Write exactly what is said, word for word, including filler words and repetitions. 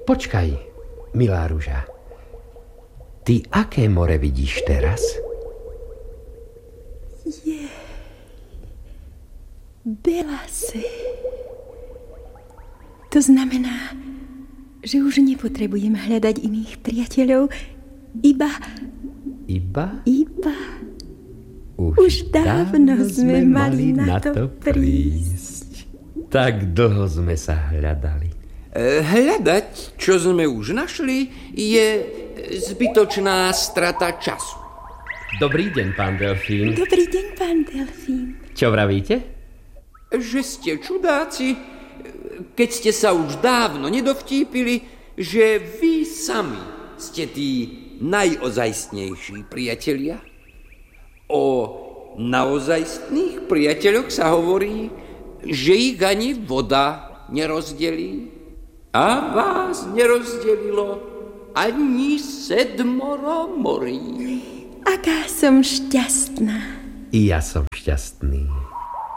Počkaj, milá ruža. Ty aké more vidíš teraz? Je... Belase. To znamená, že už nepotrebujem hľadať iných priateľov, iba... Iba? Iba... Už, už dávno, dávno sme mali na to prísť. Tak dlho sme sa hľadali. Hľadať, čo sme už našli, je zbytočná strata času. Dobrý deň, pán Delfín. Dobrý deň, pán Delfín. Čo vravíte? Že ste čudáci, keď ste sa už dávno nedovtípili, že vy sami ste tí najozajstnejší priatelia. O naozajstných priateľoch sa hovorí, že ich ani voda nerozdelí. A vás nerozdelilo ani sedmoro morí. Aká som šťastná. I ja som šťastný.